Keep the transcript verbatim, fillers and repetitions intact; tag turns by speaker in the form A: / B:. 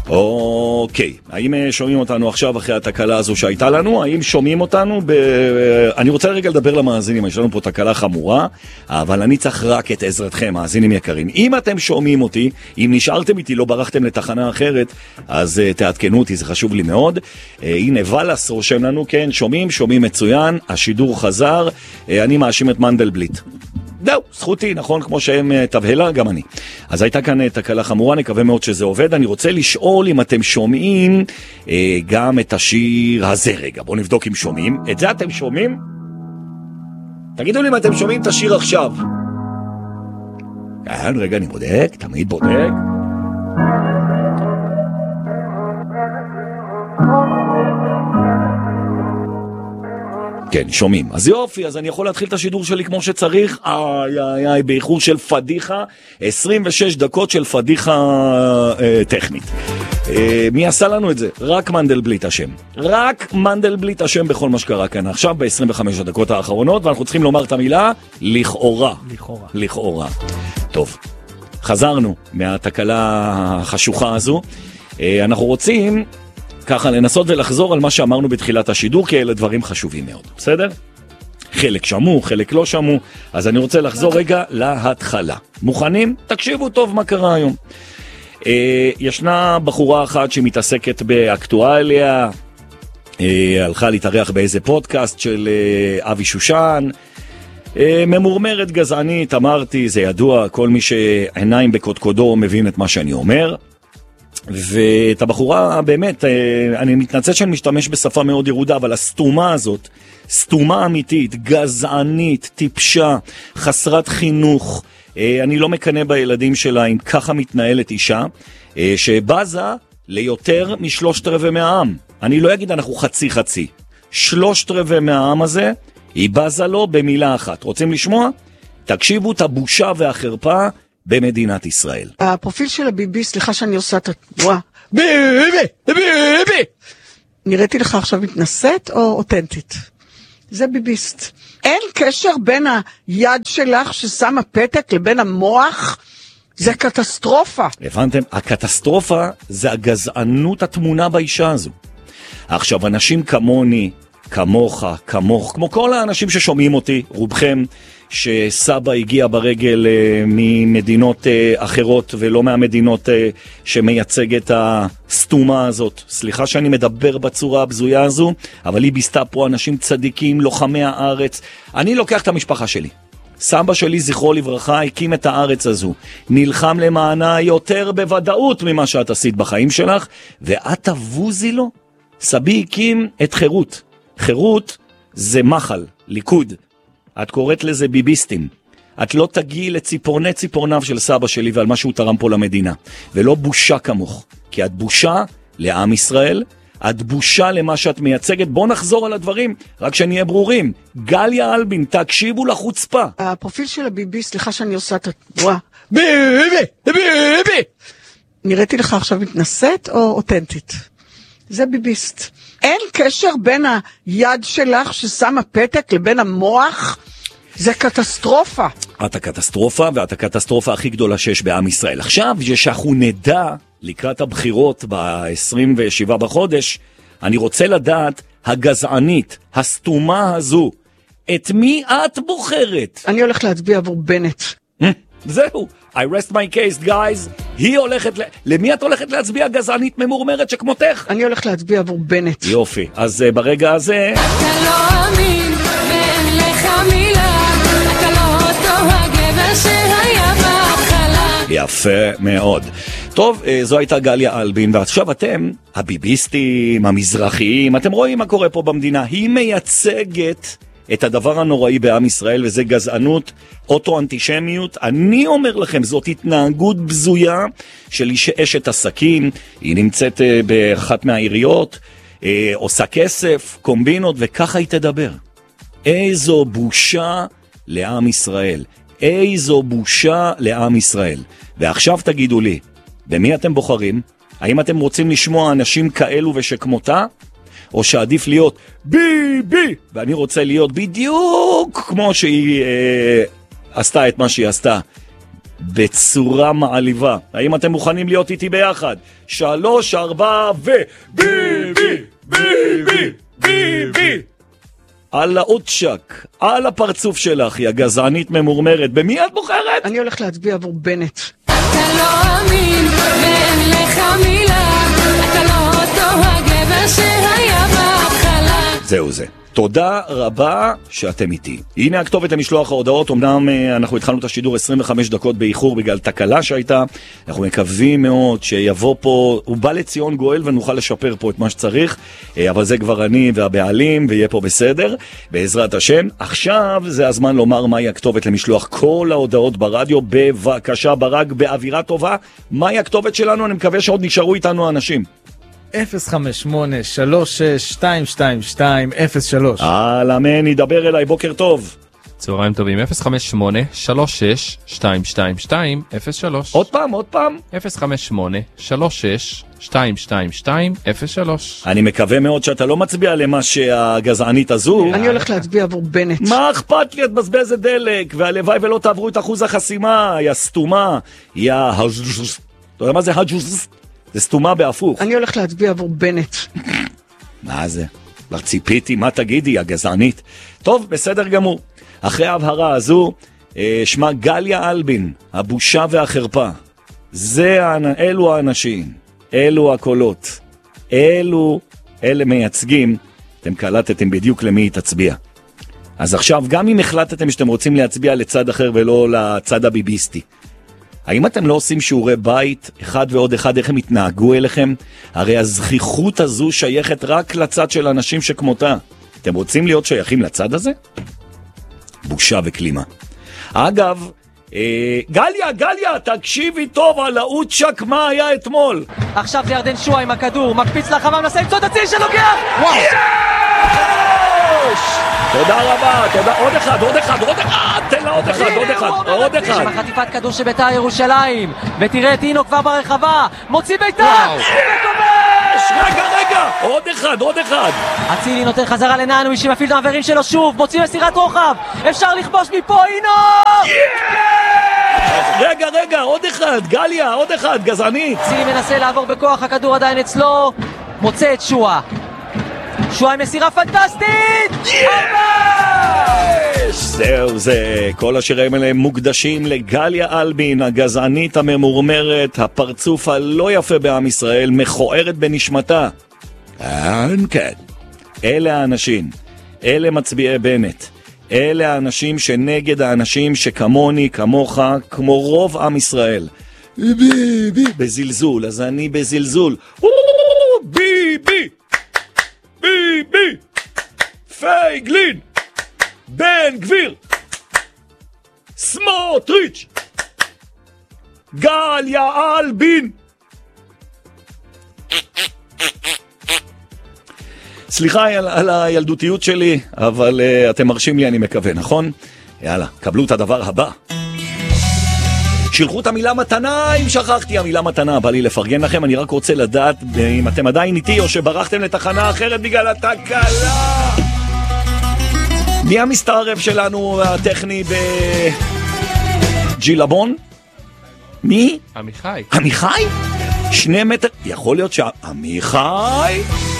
A: אוקיי, האם שומעים אותנו עכשיו אחרי התקלה הזו שהייתה לנו? האם שומעים אותנו? ב... אני רוצה רגע לדבר למאזינים, יש לנו פה תקלה חמורה, אבל אני צריך רק את עזרתכם, מאזינים יקרים. אם אתם שומעים אותי, אם נשארתם איתי, לא ברחתם לתחנה אחרת, אז uh, תעדכנו אותי, זה חשוב לי מאוד. Uh, הנה ולס רושם לנו, כן, שומעים, שומעים מצוין, השידור חזר, uh, אני מאשים את מנדלבליט. זהו, זכותי, נכון, כמו שהם תבהלה, גם אני. אז הייתה כאן תקלה חמורה, נקווה מאוד שזה עובד. אני רוצה לשאול אם אתם שומעים אה, גם את השיר הזה רגע. בואו נבדוק אם שומעים. את זה אתם שומעים? תגידו לי אם אתם שומעים את השיר עכשיו. כן, רגע, אני בודק, תמיד בודק. כן, שומעים. אז יופי, אז אני יכול להתחיל את השידור שלי כמו שצריך. איי, איי, איי, באיחור של פדיחה. עשרים ושש דקות של פדיחה אה, טכנית. אה, מי עשה לנו את זה? רק מנדלבליט השם. רק מנדלבליט השם בכל מה שקרה כאן עכשיו, ב-עשרים וחמש הדקות האחרונות, ואנחנו צריכים לומר את המילה לכאורה.
B: לכאורה.
A: לכאורה. טוב, חזרנו מהתקלה החשוכה הזו. אה, אנחנו רוצים... ככה לנסות ולחזור על מה שאמרנו בתחילת השידור, כי אלה דברים חשובים מאוד, בסדר? חלק שמעו, חלק לא שמעו, אז אני רוצה לחזור רגע להתחלה. מוכנים? תקשיבו טוב מה קרה היום. אה, ישנה בחורה אחת שמתעסקת באקטואליה, אה, הלכה להתארח באיזה פודקאסט של אה, אבי שושן, אה, ממורמרת גזענית, אמרתי, זה ידוע, כל מי שעיניים בקודקודו מבין את מה שאני אומר, ואת הבחורה באמת, אני מתנצל שאני משתמש בשפה מאוד ירודה, אבל הסתומה הזאת, סתומה אמיתית, גזענית, טיפשה, חסרת חינוך, אני לא מקנה בילדים שלה אם ככה מתנהלת אישה, שבזה ליותר משלושת רבעי מהעם. אני לא אגיד אנחנו חצי חצי. שלושת רבעי מהעם הזה, היא בזה לו במילה אחת. רוצים לשמוע? תקשיבו את הבושה והחרפה, במדינת ישראל.
C: הפרופיל של הביבי, סליחה שאני עושה את התנועה. ביבי! ביבי! נראיתי לך עכשיו מתנשאת או אותנטית? זה ביביסט. אין קשר בין היד שלך ששמה פתק לבין המוח, זה קטסטרופה.
A: הבנתם? הקטסטרופה זה הגזענות התמונה באישה הזו. עכשיו, אנשים כמוני, כמוך, כמוך, כמו כל האנשים ששומעים אותי, רובכם, שסבא הגיע ברגל uh, ממדינות uh, אחרות ולא מהמדינות uh, שמייצג את הסתומה הזאת. סליחה שאני מדבר בצורה הבזויה הזו, אבל היא ביסתה פה אנשים צדיקים, לוחמי הארץ. אני לוקח את המשפחה שלי. סבא שלי, זכרו לברכה, הקים את הארץ הזו. נלחם למענה יותר בוודאות ממה שאת עשית בחיים שלך, ואת תבוזי לו. סבי הקים את חירות. חירות זה מחל, ליכוד. את קוראת לזה ביביסטים. את לא תגיעי לציפורני ציפורניו של סבא שלי ועל מה שהוא תרם פה למדינה. ולא בושה כמוך. כי את בושה לעם ישראל, את בושה למה שאת מייצגת. בוא נחזור על הדברים, רק שנהיה ברורים. גליה אלבין, תקשיבו לחוצפה.
C: הפרופיל של הביבי, סליחה שאני עושה את התנועה. ביבי! ביבי! נראיתי לך עכשיו מתנשאת או אותנטית? זה ביביסט. אין קשר בין היד שלך ששמה פתק לבין המוח, זה קטסטרופה.
A: את הקטסטרופה, ואת הקטסטרופה הכי גדולה שיש בעם ישראל. עכשיו, שאנחנו נדע לקראת הבחירות ב-עשרים ושבעה בחודש, אני רוצה לדעת, הגזענית, הסתומה הזו, את מי את בוחרת?
C: אני הולך להצביע עבור בנט.
A: זהו, I rest my case, guys. היא הולכת, למי את הולכת להצביע גזענית ממורמרת שכמותך?
C: אני הולך להצביע עבור בנט.
A: יופי, אז uh, ברגע הזה...
D: אתה לא אמין, ואין לך מילה, אתה לא אותו הגבר שהיה בהתחלה.
A: יפה מאוד. טוב, זו הייתה גליה אלבין, ועכשיו אתם, הביביסטים, המזרחיים, אתם רואים מה קורה פה במדינה. היא מייצגת את הדבר הנוראי בעם ישראל, וזה גזענות, אוטו-אנטישמיות. אני אומר לכם, זאת התנהגות בזויה של איש אשת עסקים, היא נמצאת uh, באחת מהעיריות, uh, עושה כסף, קומבינות, וככה היא תדבר. איזו בושה לעם ישראל. איזו בושה לעם ישראל. ועכשיו תגידו לי, במי אתם בוחרים? האם אתם רוצים לשמוע אנשים כאלו ושכמותה? או שעדיף להיות בי בי, ואני רוצה להיות בדיוק כמו שהיא אה, עשתה את מה שהיא עשתה בצורה מעליבה. האם אתם מוכנים להיות איתי ביחד? שלוש, ארבע, ו... ביבי! ביבי! ביבי! על האוצ'ק, על הפרצוף שלך, היא הגזענית ממורמרת. במי את בוחרת?
C: אני הולך להצביע עבור בנט.
D: אתה לא אמין ואין לך מילה, אתה לא אותו הגבר שהיה בהתחלה.
A: זהו זה. תודה רבה שאתם איתי. הנה הכתובת למשלוח ההודעות. אמנם אנחנו התחלנו את השידור עשרים וחמש דקות באיחור בגלל תקלה שהייתה. אנחנו מקווים מאוד שיבוא פה, הוא בא לציון גואל ונוכל לשפר פה את מה שצריך, אבל זה כבר אני והבעלים ויהיה פה בסדר, בעזרת השם. עכשיו זה הזמן לומר מהי הכתובת למשלוח כל ההודעות ברדיו. בבקשה ברק, באווירה טובה, מהי הכתובת שלנו? אני מקווה שעוד נשארו איתנו אנשים.
B: אפס חמש שמונה שלוש שש שתיים שתיים שתיים אפס שלוש.
A: אמן, ידבר אליי, בוקר טוב.
E: צהריים טובים, אפס חמש שמונה שלוש שש שתיים שתיים שתיים אפס שלוש.
A: עוד פעם, עוד פעם.
E: אפס חמש שמונה שלוש שש שתיים שתיים שתיים אפס שלוש.
A: אני מקווה מאוד שאתה לא מצביע למה שהגזענית הזו.
C: אני הולך להצביע עבור בנט.
A: מה אכפת לי? את מבזבזת דלק, והלוואי ולא תעברו את אחוז החסימה, יא סתומה, יא הג'וס. אתה יודע מה זה הג'וס? זה סתומה בהפוך.
C: אני הולך להצביע עבור בנט.
A: מה זה? כבר ציפיתי, מה תגידי, הגזענית? טוב, בסדר גמור. אחרי ההבהרה הזו, שמה גליה אלבין, הבושה והחרפה. זה, אלו האנשים, אלו הקולות, אלו, אלה מייצגים, אתם קלטתם בדיוק למי היא תצביע. אז עכשיו, גם אם החלטתם שאתם רוצים להצביע לצד אחר ולא לצד הביביסטי, האם אתם לא עושים שיעורי בית, אחד ועוד אחד, איך הם התנהגו אליכם? הרי הזכיחות הזו שייכת רק לצד של אנשים שכמותה. אתם רוצים להיות שייכים לצד הזה? בושה וכלימה. אגב, אה, גליה, גליה, תקשיבי טוב על האוצ'ק מה היה אתמול.
F: עכשיו זה ירדן שואה עם הכדור, מקפיץ לחמה, מנסה למצוא את הציל שנוגע! וואו!
A: תודה רבה, תודה, עוד אחד, עוד אחד, עוד אחד, תן לה עוד אחד, עוד אחד, עוד אחד.
F: בחטיפת כדור של בית"ר ירושלים, ותראה את אינו כבר ברחבה, מוציא בית"ר!
A: וכובש! רגע, רגע, עוד אחד, עוד אחד.
F: אצילי נותן חזרה לנענוי שמפעיל את המעברים שלו שוב, מוציא מסירת רוחב, אפשר לכבוש מפה, אינו!
A: רגע, רגע, עוד אחד, גליה, עוד אחד, גזענית.
F: אצילי מנסה לעבור בכוח, הכדור עדיין אצלו, מוצא את שואה. שואה עם מסירה פנטסטית!
A: זהו זה, כל השירים האלה מוקדשים לגליה אלבין, הגזענית הממורמרת, הפרצוף הלא יפה בעם ישראל, מכוערת בנשמתה. כן, כן. אלה האנשים, אלה מצביעי בנט, אלה האנשים שנגד האנשים שכמוני, כמוך, כמו רוב עם ישראל. בי בי בזלזול, אז אני בזלזול. בי בי ביבי, פייגלין, בן גביר, סמוטריץ', גליה אלבין. סליחה על, על הילדותיות שלי, אבל uh, אתם מרשים לי, אני מקווה, נכון? יאללה, קבלו את הדבר הבא. שילחו את המילה מתנה, אם שכחתי המילה מתנה, בא לי לפרגן לכם, אני רק רוצה לדעת אם אתם עדיין איתי או שברחתם לתחנה אחרת בגלל התקלה. מי המסתערב שלנו הטכני בג'ילבון? מי?
E: עמיחי.
A: עמיחי? שני מטר, יכול להיות שעמיחי?